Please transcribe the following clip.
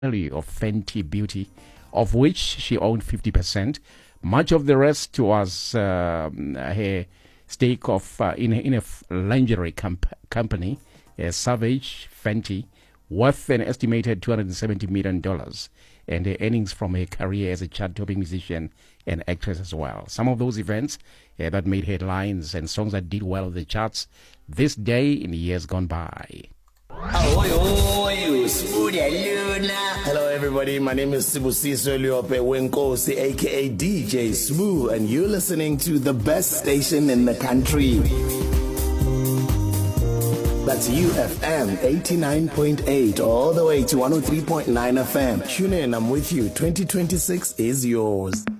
value of Fenty Beauty, of which she owned 50%. Much of the rest was her stake of in a lingerie company, Savage Fenty, worth an estimated $270 million, and her earnings from her career as a chart-topping musician and actress as well. Some of those events that made headlines and songs that did well on the charts this day in years gone by. Hello everybody, my name is Sibusiso Lyope Wenkosi, aka DJ Smooth, and you're listening to the best station in the country. That's UFM 89.8 all the way to 103.9 FM. Tune in, I'm with you. 2026 is yours.